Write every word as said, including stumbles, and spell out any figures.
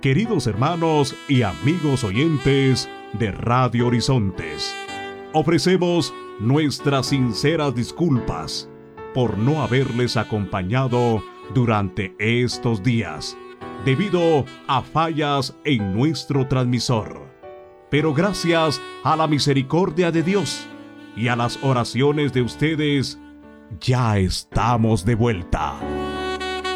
Queridos hermanos y amigos oyentes de Radio Horizontes, ofrecemos nuestras sinceras disculpas por no haberles acompañado durante estos días, debido a fallas en nuestro transmisor. Pero gracias a la misericordia de Dios y a las oraciones de ustedes, ya estamos de vuelta.